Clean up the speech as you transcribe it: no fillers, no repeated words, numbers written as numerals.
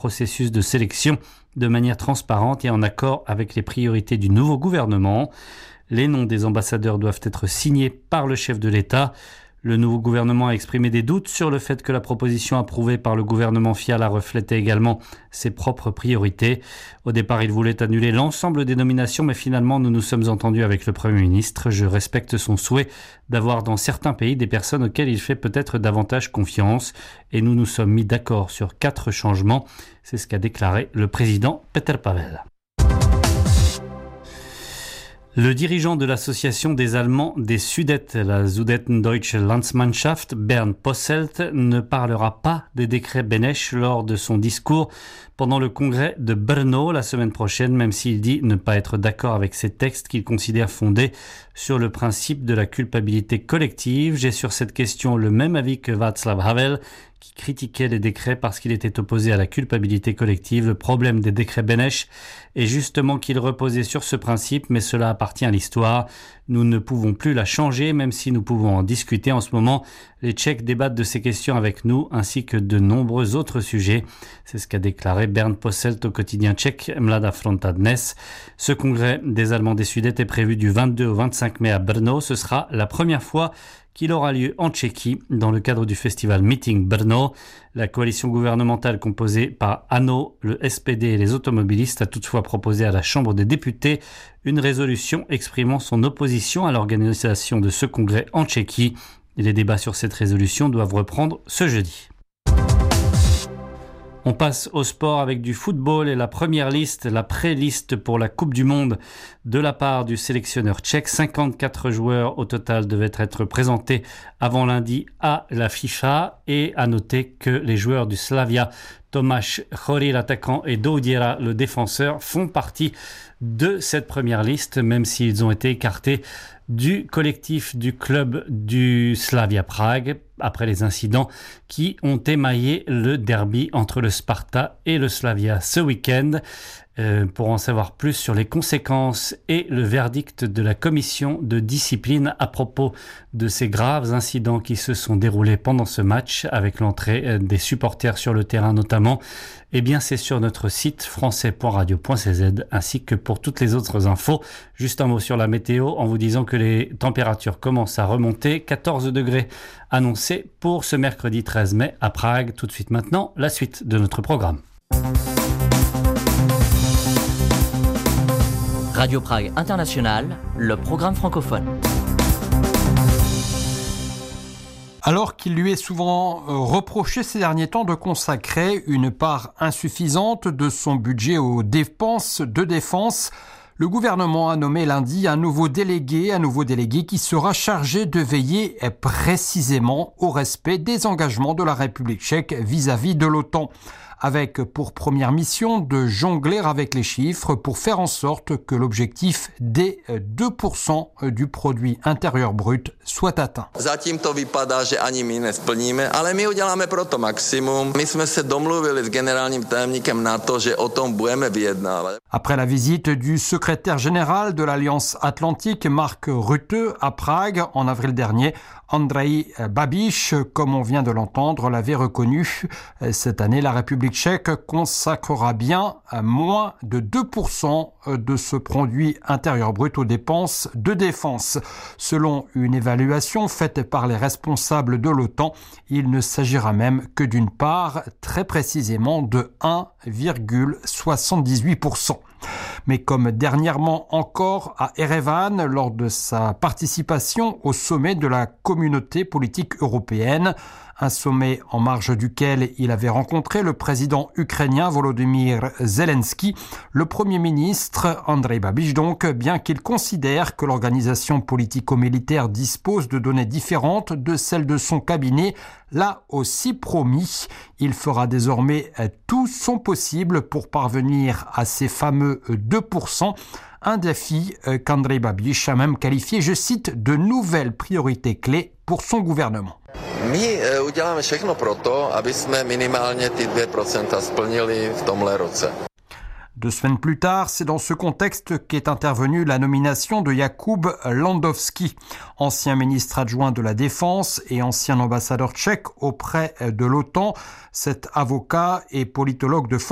processus de sélection de manière transparente et en accord avec les priorités du nouveau gouvernement. Les noms des ambassadeurs doivent être signés par le chef de l'État. Le nouveau gouvernement a exprimé des doutes sur le fait que la proposition approuvée par le gouvernement Fiala reflétait également ses propres priorités. Au départ, il voulait annuler l'ensemble des nominations, mais finalement, nous nous sommes entendus avec le Premier ministre. Je respecte son souhait d'avoir dans certains pays des personnes auxquelles il fait peut-être davantage confiance. Et nous nous sommes mis d'accord sur 4 changements. C'est ce qu'a déclaré le président Peter Pavel. Le dirigeant de l'association des Allemands des Sudètes, la Sudetendeutsche Landsmannschaft, Bernd Posselt, ne parlera pas des décrets Beneš lors de son discours pendant le congrès de Brno la semaine prochaine, même s'il dit ne pas être d'accord avec ces textes qu'il considère fondés sur le principe de la culpabilité collective. J'ai sur cette question le même avis que Václav Havel, qui critiquait les décrets parce qu'il était opposé à la culpabilité collective. Le problème des décrets Beneš est justement qu'ils reposaient sur ce principe, mais cela appartient à l'histoire. Nous ne pouvons plus la changer, même si nous pouvons en discuter. En ce moment, les Tchèques débattent de ces questions avec nous, ainsi que de nombreux autres sujets. C'est ce qu'a déclaré Bernd Posselt au quotidien tchèque Mladá fronta Dnes. Ce congrès des Allemands des Sudètes est prévu du 22 au 25 mai à Brno. Ce sera la première fois qu'il aura lieu en Tchéquie dans le cadre du festival Meeting Brno. La coalition gouvernementale composée par ANO, le SPD et les automobilistes a toutefois proposé à la Chambre des députés une résolution exprimant son opposition à l'organisation de ce congrès en Tchéquie. Les débats sur cette résolution doivent reprendre ce jeudi. On passe au sport avec du football et la première liste, la pré-liste pour la Coupe du Monde de la part du sélectionneur tchèque. 54 joueurs au total devaient être présentés avant lundi à la FIFA, et à noter que les joueurs du Slavia, Tomáš Chori, l'attaquant, et Doudiera, le défenseur, font partie de cette première liste, même s'ils ont été écartés du collectif du club du Slavia Prague après les incidents qui ont émaillé le derby entre le Sparta et le Slavia ce week-end. Pour en savoir plus sur les conséquences et le verdict de la commission de discipline à propos de ces graves incidents qui se sont déroulés pendant ce match, avec l'entrée des supporters sur le terrain notamment, eh bien c'est sur notre site français.radio.cz ainsi que pour toutes les autres infos. Juste un mot sur la météo en vous disant que les températures commencent à remonter. 14 degrés annoncés pour ce mercredi 13 mai à Prague. Tout de suite maintenant, la suite de notre programme. Radio Prague International, le programme francophone. Alors qu'il lui est souvent reproché ces derniers temps de consacrer une part insuffisante de son budget aux dépenses de défense, le gouvernement a nommé lundi un nouveau délégué qui sera chargé de veiller précisément au respect des engagements de la République tchèque vis-à-vis de l'OTAN, avec pour première mission de jongler avec les chiffres pour faire en sorte que l'objectif des 2% du produit intérieur brut soit atteint. Zatím to vypadá, že ani my nesplníme, ale my uděláme proto maximum. My jsme se domluvili s generálním tajemníkem NATO, že o tom budeme vyjednávat. Après la visite du secrétaire général de l'Alliance Atlantique, Mark Rutte, à Prague en avril dernier, Andrej Babiš, comme on vient de l'entendre, l'avait reconnu. Cette année, la République tchèque consacrera bien moins de 2% de ce produit intérieur brut aux dépenses de défense. Selon une évaluation faite par les responsables de l'OTAN, il ne s'agira même que d'une part très précisément de 1,78%. Mais comme dernièrement encore à Erevan, lors de sa participation au sommet de la communauté politique européenne, un sommet en marge duquel il avait rencontré le président ukrainien Volodymyr Zelensky, le premier ministre Andrej Babiš donc, bien qu'il considère que l'organisation politico-militaire dispose de données différentes de celles de son cabinet, l'a aussi promis. Il fera désormais tout son possible pour parvenir à ces fameux 2%, un défi qu'Andrej Babiš a même qualifié, je cite, de nouvelles priorités clés pour son gouvernement. My uděláme všechno proto, aby jsme minimálně ty 2% splnili v tomhle roce. 2 semaines plus tard, c'est dans ce contexte qu'est intervenue la nomination de Jakub Landowski, ancien ministre adjoint de la Défense et ancien ambassadeur tchèque auprès de l'OTAN. Cet avocat et politologue de